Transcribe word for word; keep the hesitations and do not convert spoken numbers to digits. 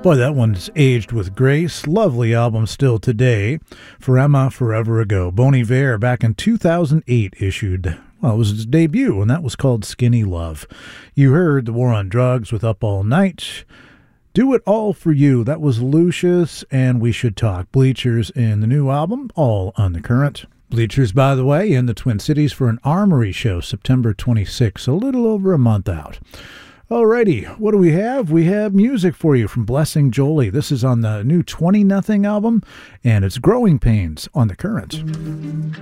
Boy, that one's aged with grace. Lovely album still today. For Emma, Forever Ago. Bon Iver back in two thousand eight issued, well, it was his debut, and that was called Skinny Love. You heard The War on Drugs with Up All Night. Do It All For You, that was Lucius, and We Should Talk. Bleachers in the new album, all on the current. Bleachers, by the way, in the Twin Cities for an Armory show, September twenty-sixth, a little over a month out. Alrighty, what do we have? We have music for you from Blessing Jolie. This is on the new twenty nothing album, and it's Growing Pains on the current.